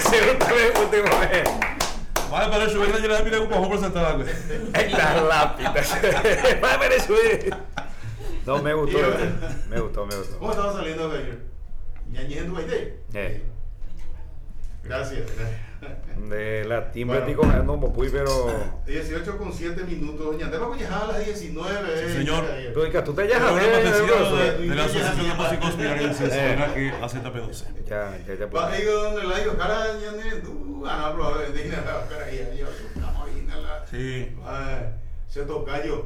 Ese también último vez. Vai para subir na direita mira com por sentar água. En las lápidas. Va a ver eso. No, me gustó. Me gustó. ¿Cómo estaba saliendo de ayer? ¿Ñañez en tu baile? Gracias. De la timbre estoy comiendo un popuy, pero. 18 con 7 minutos. Ñandé va a viajar a las 19. Sí, señor. Tú te llamas de la Asociación de Músicos Pilarenses que hace TP12. Ya. Va a ir donde la digo, cara, Ñandé, tú ganas probablemente. Cara, yo, Sí. Se toca yo.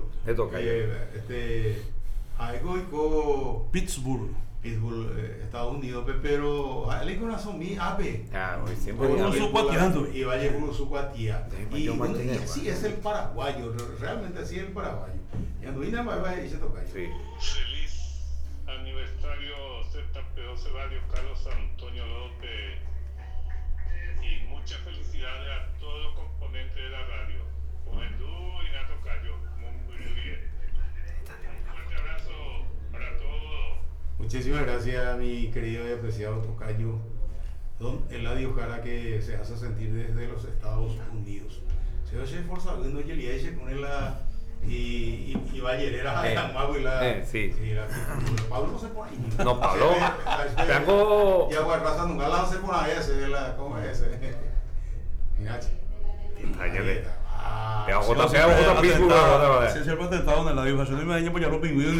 Algo y Pittsburgh, Estados Unidos, pero hay que una son mi ave. Hoy siempre. Y vaya con su cuatía. Y así es el paraguayo, realmente así es el paraguayo. Y Anduina va y se toca yo. Sí. Feliz aniversario ZP12 Radio Carlos Antonio López y muchas felicidades a todos los componentes de la radio. Juventud y Nato Cayo, muy bien. Un fuerte abrazo para todos. Muchísimas gracias, mi querido y apreciado tocayo, don Eladio Jara, que se hace sentir desde los Estados Unidos. Se oye forzado, no llegué con él y Vallerera de Amago y la. Sí. Pablo no se pone ahí. No, Pablo. Tengo. Y Aguarraza nunca la se pone a ese, ¿cómo es ese? Mira, si es el patentado en la difusión, me daño por ya los pingüinos.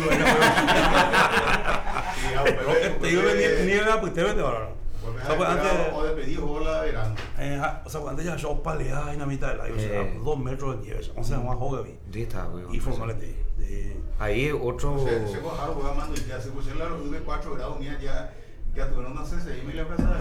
Te digo que niega, pues te vete ahora. O de pedir hola verano. O sea, cuando ya yo paleaba en la mitad del aire, o sea, 2 metros de nieve, o sea, más joven. Y formalmente. Ahí otro. Se cojaron, voy a mandar y ya se pusieron la luz de 4 grados, mira, ya tuvieron una CCI y la plaza.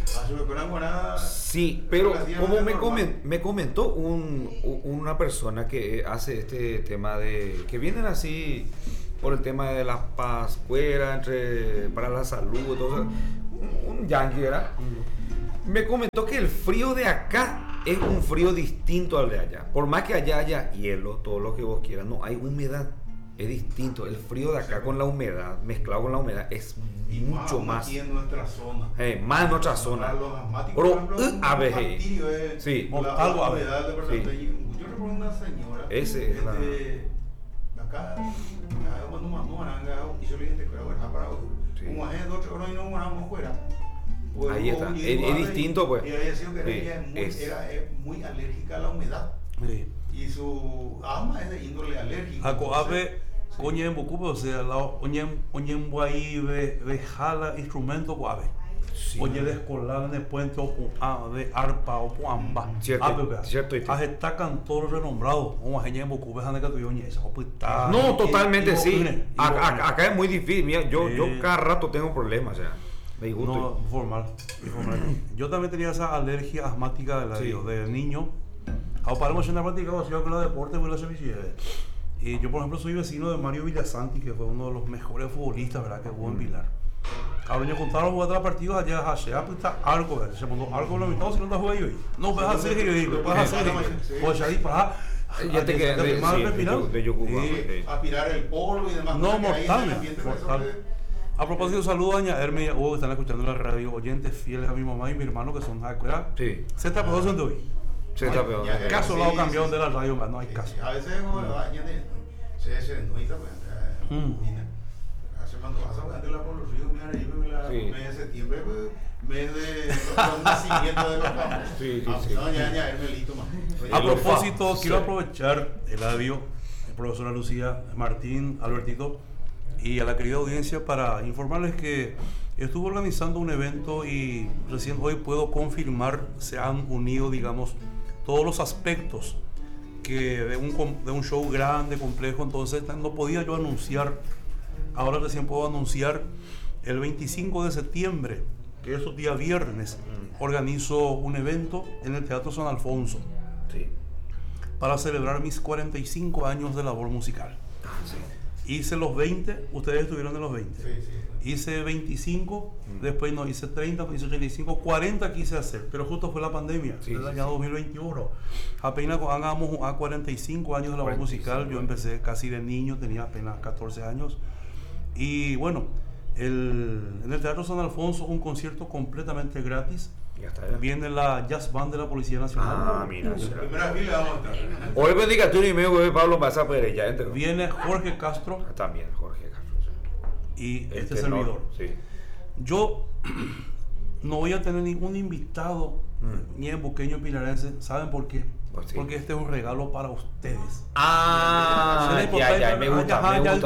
Sí, pero como me comentó una persona que hace este tema de que vienen así por el tema de las pascueras para la salud, todo, un yanqui, ¿verdad? Me comentó que el frío de acá es un frío distinto al de allá. Por más que allá haya hielo, todo lo que vos quieras, no hay humedad. Es distinto. El frío de acá con la humedad, mezclado con la humedad, es mucho más. Aquí en nuestra zona. Más en nuestra zona. Para los asmáticos, sí. La humedad de verdad. Yo recuerdo una señora. Ese es acá, cuando mandó Maranga, y yo le dije que era para como hace 2 horas y no moramos fuera. Ahí está. Es distinto, pues. Y había sido que ella era muy alérgica a la humedad. Sí. Y su alma es de índole alérgica. Acoabe, coña en Bocupo, o sea, la oñen guay de jala instrumento coabe. Oye, de escolar de puente o de arpa o puamba. Cierto. Está cantor renombrado. Como a en Bocupo, es que tu esa opita. No, totalmente sí. Acá es muy difícil. Mira, yo cada rato tengo problemas, o sea. Me disgusto. No, formal. Yo también tenía esa alergia asmática de niño. Para emocionar practicado, hacía con los deportes muy la servicio. Y yo, por ejemplo, soy vecino de Mario Villasanti, que fue uno de los mejores futbolistas, ¿verdad? Que jugó en Pilar. Ahora yo contaron jugar otros partidos allá, está arco, ¿verdad? Se montó arco en la mitad, si no te juega yo. No puedes hacer, yo digo, puedes hacer. Pues ahí para. Ya te quedas de Yocuba. Aspirar el polvo y demás. No, mortal. A propósito, saludo a doña Herme y a Hugo, que están escuchando en la radio, oyentes fieles a mi mamá y mi hermano, que son ¿verdad? Sí. Se está peor de hoy. Se está peor. Caso lado campeón de la radio, no hay caso. A veces se desnuita, pues. Hace cuando vas a jugar de la por los ríos, mira, ahí me mes de septiembre, mes de nacimiento de los campos. Sí. Doña Herme listo, más. A propósito, quiero aprovechar el audio de profesora Lucía, Martín, Albertito, y a la querida audiencia para informarles que estuve organizando un evento y recién hoy puedo confirmar se han unido, digamos, todos los aspectos que de un show grande, complejo. Entonces no podía yo anunciar, ahora recién puedo anunciar el 25 de septiembre, que es el día viernes, organizo un evento en el Teatro San Alfonso para celebrar mis 45 años de labor musical. Hice los 20, ustedes estuvieron en los 20. Hice 25, después no hice 30, hice 35, 40 quise hacer, pero justo fue la pandemia, el año 2021. Apenas hagamos a 45 años de labor musical, yo empecé casi de niño, tenía apenas 14 años. Y bueno, en el Teatro San Alfonso un concierto completamente gratis, Ya está, ya. Viene la Jazz Band de la Policía Nacional. Ah, mira. Primera fila vamos a estar. Hoy bendiga tú y medio, güey, Pablo Maza Pérez, ya entró. Viene Jorge Castro También, Jorge Castro. y El este tenor, servidor. Sí. Yo no voy a tener ningún invitado ni en Boqueño Pilarense. ¿Saben por qué? Pues sí. Porque este es un regalo para ustedes. Ah, ya, me gusta.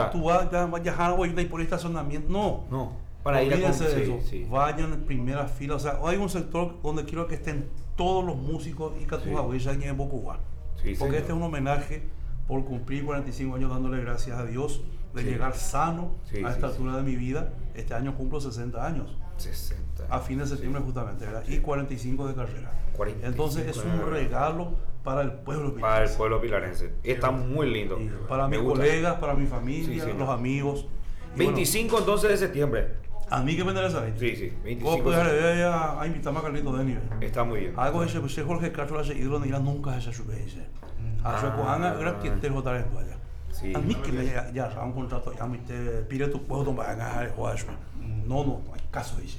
Por estacionamiento. No. No, para ir a Olvídense de sí, eso. sí. Vayan en primera fila. O sea, hay un sector donde quiero que estén todos los músicos y Catujahuilla y en Bocubá. Sí, Porque señor. este es un homenaje por cumplir 45 años dándole gracias a Dios de Sí. llegar sano Sí, a esta sí, altura de mi vida. Este año cumplo 60 años. 60. A fin de septiembre justamente, ¿verdad? Y 45 de carrera. 45 Entonces es un de regalo para el pueblo Para el pilarense. pueblo pilarense. Está muy lindo. Y para Me mis gusta. colegas, para mi familia, Sí, señor. los amigos. Y 25 entonces de septiembre. bueno, a mí que me interesa. Sí, sí. ¿Cómo 25. puedes a invitarme a Carlito de nivel? Está muy bien. Algo ese Jorge Castro hace ídolo ni nunca se sube ese. A su kohana era que te votar en toalla. Sí. A mí que me ya un contrato ya me te pide tu puesto para ganar jugar eso. No hay caso dice.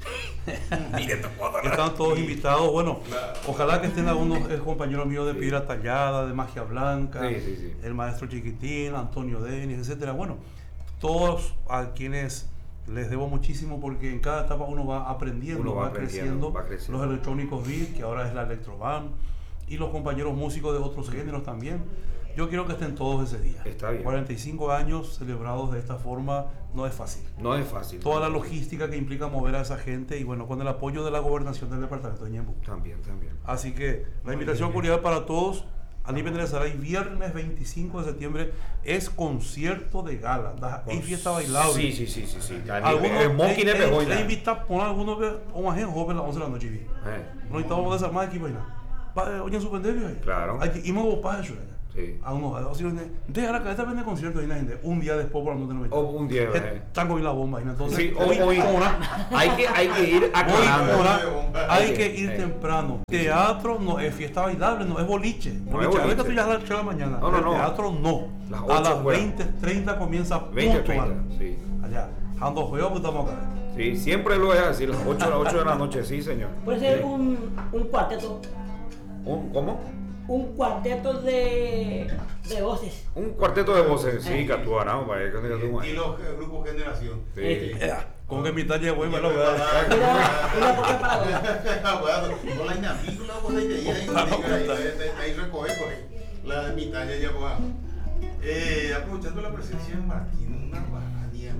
Están todos invitados. Bueno, ojalá que estén algunos compañeros míos de Piedra Tallada, de Magia Blanca, Sí. el maestro Chiquitín, Antonio Denis, etcétera. Bueno, todos a quienes les debo muchísimo porque en cada etapa uno va aprendiendo, Uno va va aprendiendo, creciendo. va creciendo. Los electrónicos beat, que ahora es la Electroband, y los compañeros músicos de otros géneros también. Yo quiero que estén todos ese día. Está bien. 45 años celebrados de esta forma no es fácil. No es fácil. Toda la logística que implica mover a esa gente y bueno, con el apoyo de la gobernación del departamento de Ñembu. También. Así que la invitación cordial para todos. A nivel de Saray, viernes 25 de septiembre es concierto de gala. Hay fiesta bailable. Sí. Algunos Monkey ne pegó le invita a poner algunos que o más gente joven a las 11 de la noche. No necesitamos desarmar aquí, vaina. Oye, su pendejo ahí. Claro. Hay que irnos a para eso. Sí. A unos, deja la cabeza vende concierto ahí la gente. Un día después por la noche no O un día. están con la bomba. Entonces, Sí, hoy hay que ir aclarando. hay que ir temprano. Teatro no es fiesta bailable, no es boliche. No es Boliche, boliche. ahorita tú ya a las 8 de la mañana. No. El teatro no. Las A 8 las fuera. 20:30 comienza 20, puntual. 30, sí. Allá. Ando juego, pues estamos acá. Sí, siempre lo es así, las 8 de la noche, sí, señor. Puede ser Sí. un cuarteto. ¿Cómo? Un cuarteto de voces. Un cuarteto de voces, sí, Catuana, para que Y los grupos generación. Sí. Con que mitad llegó y me lo voy Una poca para dos. Con la inapícula, pues ahí te ahí recoge, pues la mitad ya llegó. Aprovechando la presencia de Martín, una guarania.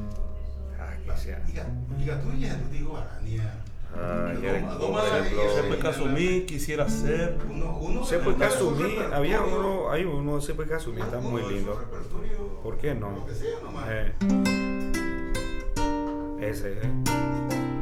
Diga tú ya, tú digo guarania. Sepe Casumí, quisiera ser. Sepe Casumí, había uno, hay uno, Sepe Casumí, está muy lindo. ¿Por qué no? Lo que sea nomás. Ese,